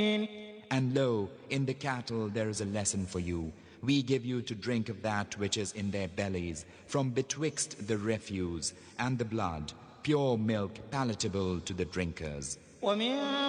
And lo, in the cattle there is a lesson for you. We give you to drink of that which is in their bellies, from betwixt the refuse and the blood, pure milk palatable to the drinkers.